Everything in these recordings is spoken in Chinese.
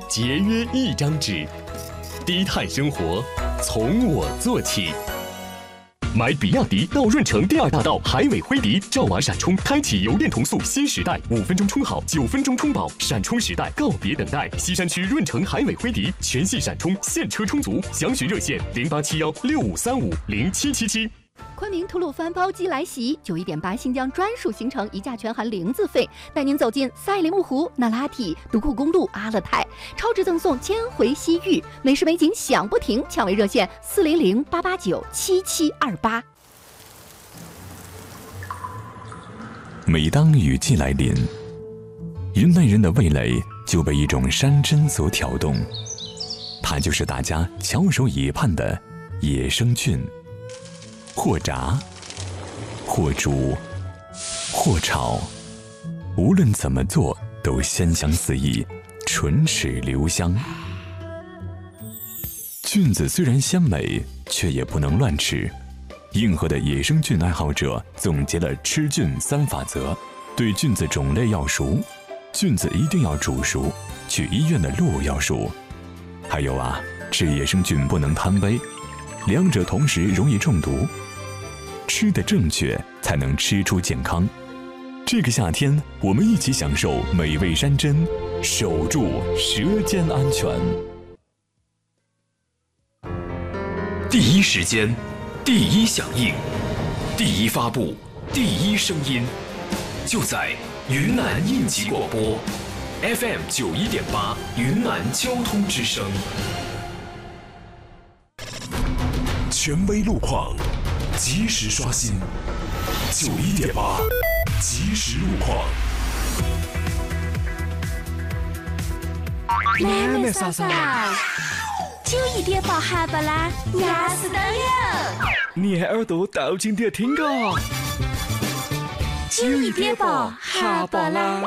节约一张纸，低碳生活从我做起。买比亚迪到润城第二大道海尾灰迪兆瓦闪充，开启油电同速新时代，5分钟充好，9分钟充饱，闪充时代告别等待。西山区润城海尾灰迪全系闪充，现车充足，详询热线0871650777。 昆明吐鲁番包机来袭，91.8新疆专属行程一价全含0字费，带您走进赛里木湖、那拉提、独库公路、阿勒泰，超值赠送千回西域，美食美景享不停，抢位热线400-889-7728。 每当雨季来临，云南人的味蕾就被一种山珍所挑动，它就是大家翘首以盼的野生菌。或炸，或煮，或炒，无论怎么做都鲜香四溢，唇齿留香。菌子虽然鲜美，却也不能乱吃。硬核的野生菌爱好者总结了吃菌3法则：对菌子种类要熟，菌子一定要煮熟，去医院的路要熟。还有啊，吃野生菌不能贪杯，两者同时容易中毒。吃得正确，才能吃出健康。这个夏天，我们一起享受美味山珍，守住舌尖安全。 第一时间，第一响应，第一发布，第一声音，就在云南应急广播 FM 91.8云南交通之声。权威路况，及时刷新，91.8即时路况。 妹妹嫂嫂，91.8哈巴啦，牙齿都有。 你耳朵倒紧点听嘎。 91.8哈巴啦。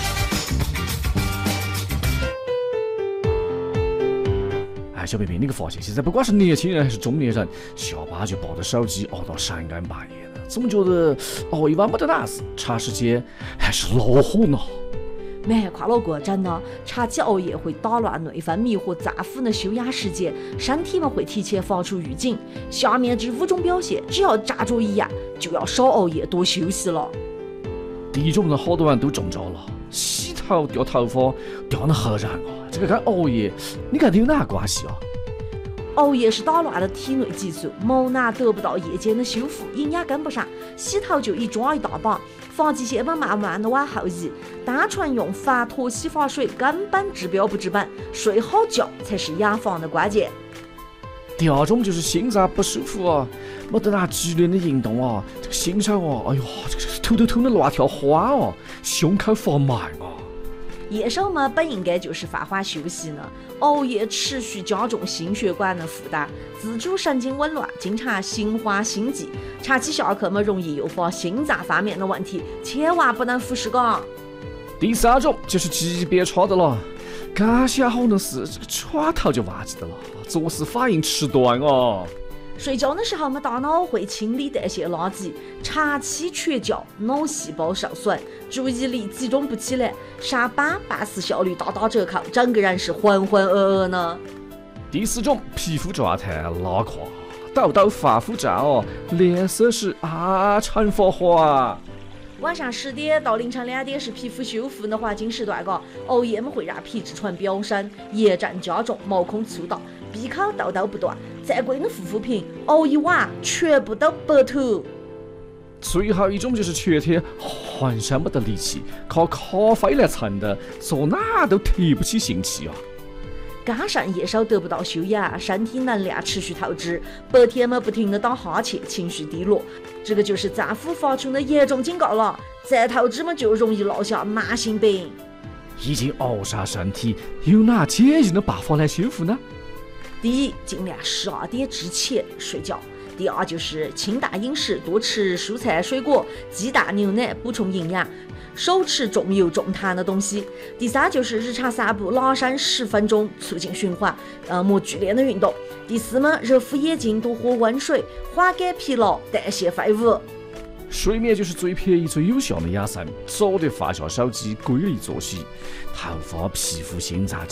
小贝贝，你个发现现在不管是年轻人还是中年人，下班就抱着手机熬到3更半夜的，总觉得熬一晚没得哪事，茶时间还是恼火呢。 没看了过，真的，长期熬夜会打乱内分泌和脏腑的休养时间，身体们会提前发出预警。下面这5种表现，只要扎着一样，就要少熬夜，多休息了。 第一种呢，好多人都中招了，洗头掉头发掉得很燃啊。这个跟熬夜，你看它有哪关系啊？ 熬夜是打乱了体内激素，毛囊得不到夜间的修复，营养跟不上，洗头就一抓一大把，发际线们慢慢的往后移，单纯用饭脱洗发水根本治标不治本，睡好觉才是养房的关键。 第二种就是心脏不舒服啊，没得那剧烈的运动啊，这个心上啊，哎呦，这个头的乱跳花哦，胸口发慢啊。 夜手们本应该就是放缓休息呢，熬夜持续加重心血管的负担，自主神经紊乱，经常心慌心悸，长期下课们容易诱发心脏方面的问题，千万不能忽视嘎。 第3种就是级别差的了，刚想好的事，这个床头就忘记的了，做事反应迟钝哦。 睡觉的时候，我们大脑会清理代谢垃圾，长期缺觉，脑细胞受损，注意力集中不起来，上班办事效率大打折扣，整个人是浑浑噩噩呢。 第4种，皮肤状态拉垮，痘痘反复长哦，脸色是沉发黄。 晚上10点到凌晨2点是皮肤修复的黄金时段嘎，熬夜们会让皮质醇飙升，炎症加重，毛孔粗大，闭口痘痘不断，再贵的护肤品熬一晚全部都白头。 最后一种就是全天浑身没得力气，靠咖啡来蹭的，做哪都提不起兴气啊。 刚上夜手得不到休养，身体能量持续透支，白天们不停的打哈欠，情绪低落，这个就是脏腑发出的严重警告了，再透支们就容易落下慢性病。 已经熬伤身体，有哪简易的办法来修复呢？ 第一，尽量12点之前睡觉。第二就是清淡饮食，多吃蔬菜水果、鸡蛋、牛奶，补充营养，少吃重油重糖的东西。第三就是日常散步拉伸10分钟，促进循环，莫剧烈的运动。第4嘛，热敷眼睛，多喝温水，缓解疲劳，代谢废物。 睡眠就是最便宜、最有效的养生，早点放下手机，规律作息，头发、皮肤、心脏。